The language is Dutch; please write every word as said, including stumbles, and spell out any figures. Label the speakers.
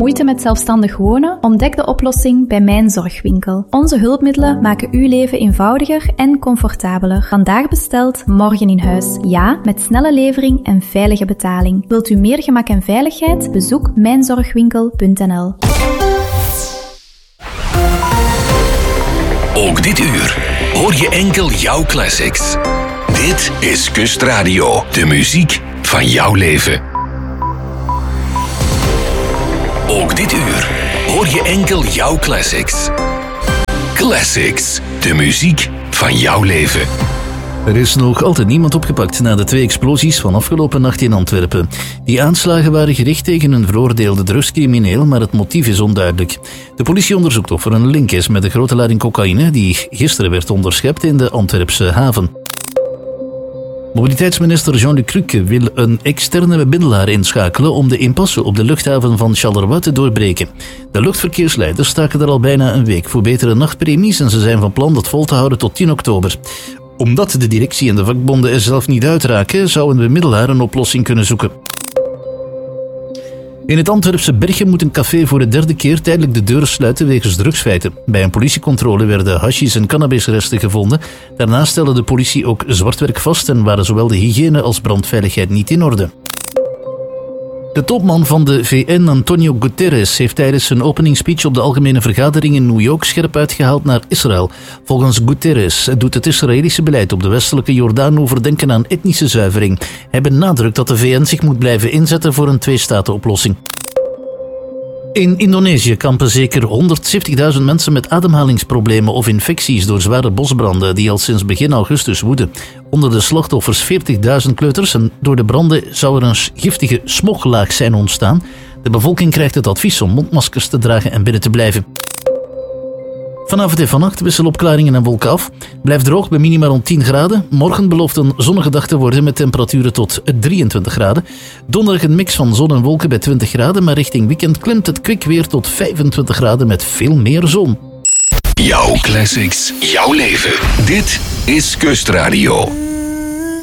Speaker 1: Moeite met zelfstandig wonen? Ontdek de oplossing bij Mijn Zorgwinkel. Onze hulpmiddelen maken uw leven eenvoudiger en comfortabeler. Vandaag besteld, morgen in huis. Ja, met snelle levering en veilige betaling. Wilt u meer gemak en veiligheid? Bezoek mijn zorgwinkel punt n l.
Speaker 2: Ook dit uur hoor je enkel jouw classics. Dit is Kustradio, de muziek van jouw leven. Ook dit uur hoor je enkel jouw classics. Classics, de muziek van jouw leven.
Speaker 3: Er is nog altijd niemand opgepakt na de twee explosies van afgelopen nacht in Antwerpen. Die aanslagen waren gericht tegen een veroordeelde drugscrimineel, maar het motief is onduidelijk. De politie onderzoekt of er een link is met de grote lading cocaïne die gisteren werd onderschept in de Antwerpse haven. Mobiliteitsminister Jean-Luc Cruque wil een externe bemiddelaar inschakelen om de impasse op de luchthaven van Charleroi te doorbreken. De luchtverkeersleiders staken er al bijna een week voor betere nachtpremies en ze zijn van plan dat vol te houden tot tien oktober. Omdat de directie en de vakbonden er zelf niet uitraken, zou een bemiddelaar een oplossing kunnen zoeken. In het Antwerpse Berchem moet een café voor de derde keer tijdelijk de deuren sluiten wegens drugsfeiten. Bij een politiecontrole werden hashis en cannabisresten gevonden. Daarnaast stelde de politie ook zwartwerk vast en waren zowel de hygiëne als brandveiligheid niet in orde. De topman van de V N, Antonio Guterres, heeft tijdens zijn openingsspeech op de algemene vergadering in New York scherp uitgehaald naar Israël. Volgens Guterres doet het Israëlische beleid op de westelijke Jordaanoever denken aan etnische zuivering. Hij benadrukt dat de V N zich moet blijven inzetten voor een twee-staten-oplossing. In Indonesië kampen zeker honderdzeventigduizend mensen met ademhalingsproblemen of infecties door zware bosbranden die al sinds begin augustus woeden. Onder de slachtoffers veertigduizend kleuters en door de branden zou er een giftige smoglaag zijn ontstaan. De bevolking krijgt het advies om mondmaskers te dragen en binnen te blijven. Vanavond en vannacht wisselen opklaringen en wolken af. Blijft droog bij minima rond tien graden. Morgen belooft een zonnige dag te worden met temperaturen tot drieëntwintig graden. Donderdag een mix van zon en wolken bij twintig graden, maar richting weekend klimt het kwik weer tot vijfentwintig graden met veel meer zon.
Speaker 2: Jouw classics, jouw leven. Dit is Kustradio.